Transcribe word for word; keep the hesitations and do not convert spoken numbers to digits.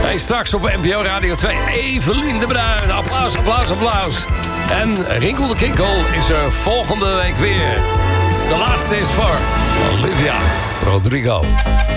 Hey, straks op N P O Radio twee, Evelien de Bruin. Applaus, applaus, applaus. En Rinkel de Kinkel is er volgende week weer. De laatste is voor Olivia Rodrigo.